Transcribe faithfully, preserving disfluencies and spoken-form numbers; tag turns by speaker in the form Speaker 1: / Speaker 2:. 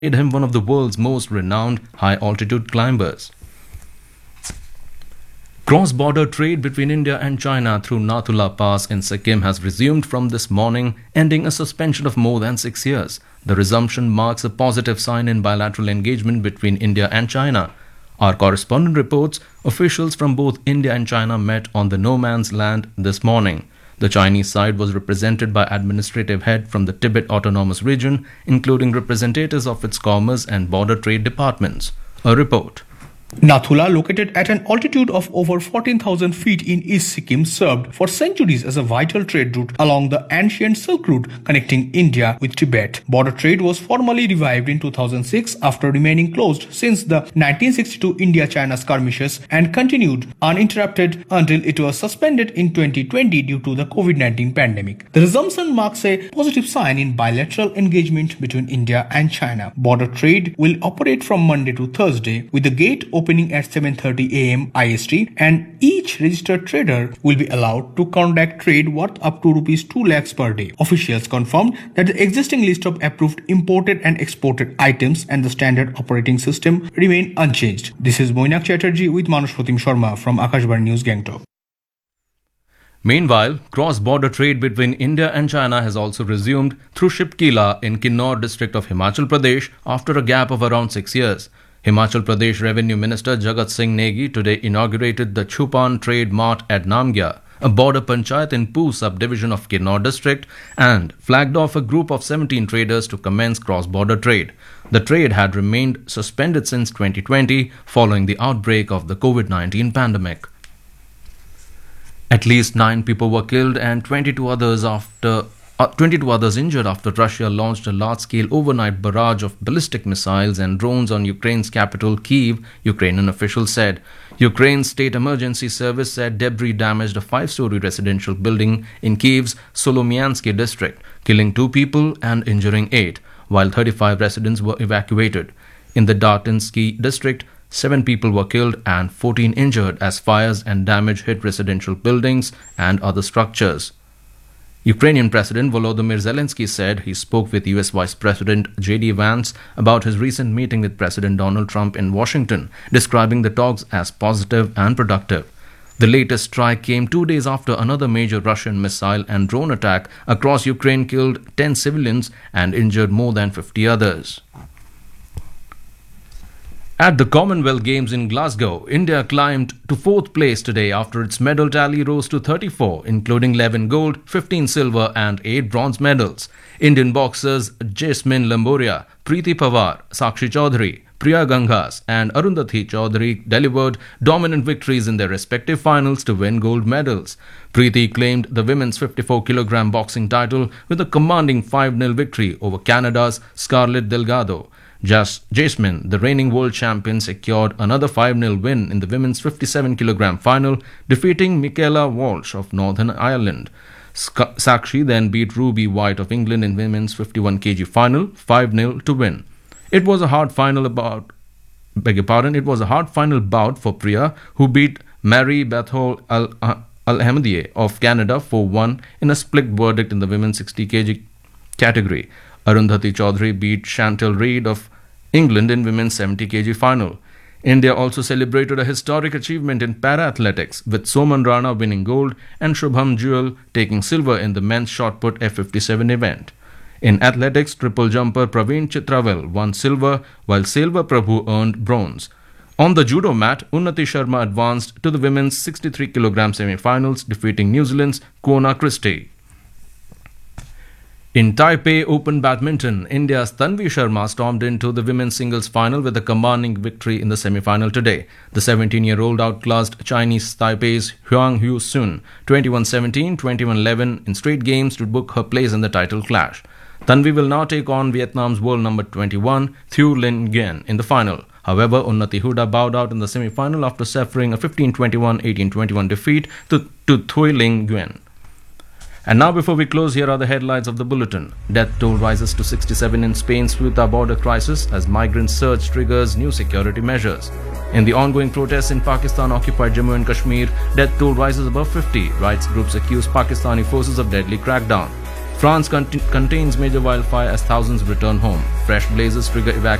Speaker 1: made him one of the world's most renowned high-altitude climbers. Cross-border trade between India and China through Nathula Pass in Sikkim has resumed from this morning, ending a suspension of more than six years. The resumption marks a positive sign in bilateral engagement between India and China. Our correspondent reports officials from both India and China met on the no man's land this morning. The Chinese side was represented by administrative head from the Tibet Autonomous Region, including representatives of its commerce and border trade departments. A report.
Speaker 2: Nathula, located at an altitude of over fourteen thousand feet in East Sikkim, served for centuries as a vital trade route along the ancient Silk Route connecting India with Tibet. Border trade was formally revived in two thousand six after remaining closed since the nineteen sixty-two India-China skirmishes and continued uninterrupted until it was suspended in twenty twenty due to the COVID nineteen pandemic. The resumption marks a positive sign in bilateral engagement between India and China. Border trade will operate from Monday to Thursday, with the gate open opening at seven thirty a m I S T, and each registered trader will be allowed to conduct trade worth up to rupees two lakhs per day. Officials confirmed that the existing list of approved imported and exported items and the standard operating system remain unchanged. This is Moinak Chatterjee with Manush Pratim Sharma from Akashvani News, Gangtok.
Speaker 1: Meanwhile, cross-border trade between India and China has also resumed through Shipkila in Kinnaur district of Himachal Pradesh after a gap of around six years. Himachal Pradesh Revenue Minister Jagat Singh Negi today inaugurated the Chupan Trade Mart at Namgya, a border panchayat in Poo subdivision of Kinnaur district, and flagged off a group of seventeen traders to commence cross-border trade. The trade had remained suspended since twenty twenty following the outbreak of the COVID nineteen pandemic. At least nine people were killed and twenty-two others after Uh, twenty-two others injured after Russia launched a large-scale overnight barrage of ballistic missiles and drones on Ukraine's capital, Kyiv, Ukrainian officials said. Ukraine's State Emergency Service said debris damaged a five-story residential building in Kyiv's Solomiansky district, killing two people and injuring eight, while thirty-five residents were evacuated. In the Dartinsky district, seven people were killed and fourteen injured as fires and damage hit residential buildings and other structures. Ukrainian President Volodymyr Zelensky said he spoke with U S Vice President J D Vance about his recent meeting with President Donald Trump in Washington, describing the talks as positive and productive. The latest strike came two days after another major Russian missile and drone attack across Ukraine killed ten civilians and injured more than fifty others. At the Commonwealth Games in Glasgow, India climbed to fourth place today after its medal tally rose to thirty-four, including eleven gold, fifteen silver and eight bronze medals. Indian boxers Jasmine Lamboria, Preeti Pawar, Sakshi Chaudhary, Priya Gangas and Arundhati Chaudhary delivered dominant victories in their respective finals to win gold medals. Preeti claimed the women's fifty-four kilogram boxing title with a commanding five nil victory over Canada's Scarlett Delgado. Just Jasmine, the reigning world champion, secured another five nil win in the women's fifty-seven kilogram final, defeating Michaela Walsh of Northern Ireland. Sk- Sakshi then beat Ruby White of England in women's fifty-one kilogram final, five nil to win. It was a hard final about, beg your pardon, it was a hard final bout for Priya, who beat Mary Bethel Al- Alhamdieh of Canada four one in a split verdict in the women's sixty kilogram category. Arundhati Chaudhary beat Chantal Reid of England in women's seventy kilogram final. India also celebrated a historic achievement in para-athletics, with Soman Rana winning gold and Shubham Jewel taking silver in the men's shot put F fifty-seven event. In athletics, triple jumper Praveen Chitravel won silver, while Selva Prabhu earned bronze. On the judo mat, Unnati Sharma advanced to the women's sixty-three kilogram semi-finals, defeating New Zealand's Kona Christie. In Taipei Open Badminton, India's Tanvi Sharma stormed into the women's singles final with a commanding victory in the semi-final today. The seventeen-year-old outclassed Chinese Taipei's Huang Hu Sun twenty-one seventeen, twenty-one eleven in straight games to book her place in the title clash. Tanvi will now take on Vietnam's world number twenty-one, Thu Linh Nguyen, in the final. However, Unnati Huda bowed out in the semi-final after suffering a fifteen twenty-one, eighteen twenty-one defeat to, to Thu Linh Nguyen. And now, before we close, here are the headlines of the bulletin. Death toll rises to sixty-seven in Spain's Ceuta border crisis as migrant surge triggers new security measures. In the ongoing protests in Pakistan-occupied Jammu and Kashmir, death toll rises above fifty. Rights groups accuse Pakistani forces of deadly crackdown. France cont- contains major wildfire as thousands return home. Fresh blazes trigger evacuation.